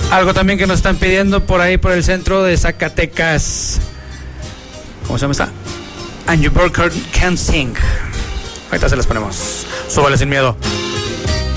Algo también que nos están pidiendo por ahí por el centro de Zacatecas. ¿Cómo se llama esta? And You Broker Can't Sing. Ahorita se las ponemos. Súbale sin miedo.